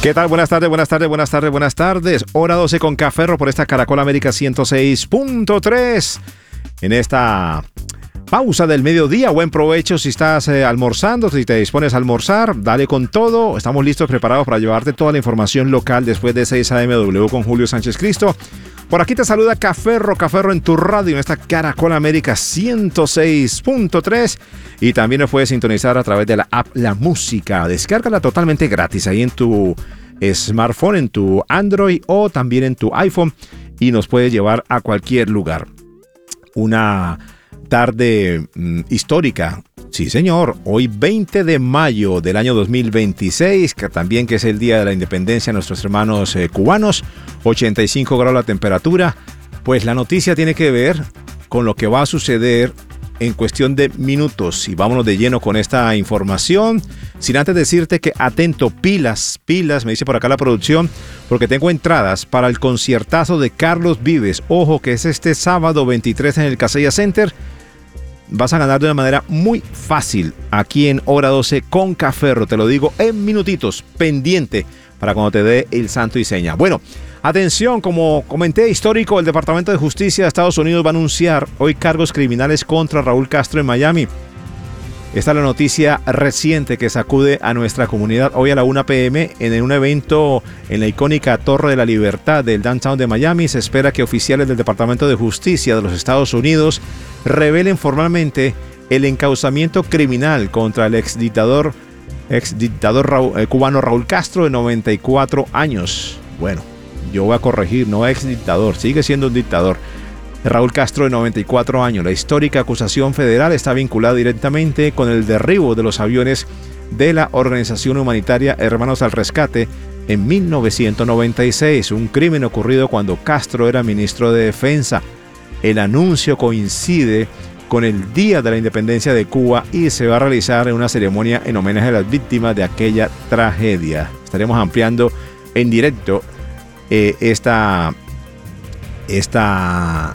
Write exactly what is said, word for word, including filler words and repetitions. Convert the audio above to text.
¿Qué tal? Buenas tardes, buenas tardes, buenas tardes, buenas tardes. Hora doce con Caferro por esta Caracol América ciento seis punto tres. En esta pausa del mediodía, buen provecho si estás eh, almorzando, si te dispones a almorzar, dale con todo. Estamos listos, preparados para llevarte toda la información local después de seis a eme doble con Julio Sánchez Cristo. Por aquí te saluda Caferro, Caferro en tu radio, en esta Caracol América ciento seis punto tres. Y también nos puedes sintonizar a través de la app La Música. Descárgala totalmente gratis ahí en tu smartphone, en tu Android o también en tu iPhone. Y nos puedes llevar a cualquier lugar. Una tarde mmm, histórica. Sí, señor. Hoy veinte de mayo del año dos mil veintiséis, que también que es el día de la independencia de nuestros hermanos eh, cubanos. ochenta y cinco grados la temperatura. Pues la noticia tiene que ver con lo que va a suceder en cuestión de minutos. Y vámonos de lleno con esta información. Sin antes decirte que atento, pilas, pilas, me dice por acá la producción, porque tengo entradas para el conciertazo de Carlos Vives. Ojo que es este sábado veintitrés en el Casella Center. Vas a ganar de una manera muy fácil aquí en Hora doce con Caferro. Te lo digo en minutitos, pendiente para cuando te dé el santo y seña. Bueno, atención, como comenté, histórico, el Departamento de Justicia de Estados Unidos va a anunciar hoy cargos criminales contra Raúl Castro en Miami. Esta es la noticia reciente que sacude a nuestra comunidad. Hoy a la una pe eme en un evento en la icónica Torre de la Libertad del downtown de Miami, se espera que oficiales del Departamento de Justicia de los Estados Unidos revelen formalmente el encauzamiento criminal contra el exdictador, exdictador Raúl, eh, cubano Raúl Castro de noventa y cuatro años. Bueno, yo voy a corregir, no exdictador, sigue siendo un dictador. Raúl Castro de noventa y cuatro años. La histórica acusación federal está vinculada directamente con el derribo de los aviones de la organización humanitaria Hermanos al Rescate en mil novecientos noventa y seis, un crimen ocurrido cuando Castro era ministro de Defensa. El anuncio coincide con el Día de la Independencia de Cuba y se va a realizar en una ceremonia en homenaje a las víctimas de aquella tragedia. Estaremos ampliando en directo eh, esta, esta